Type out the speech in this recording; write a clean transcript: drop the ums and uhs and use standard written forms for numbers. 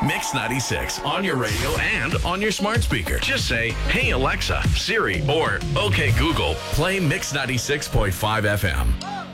Mix 96 on your radio and on your smart speaker. Just say, "Hey Alexa, Siri," or "Okay Google, play Mix 96.5 FM."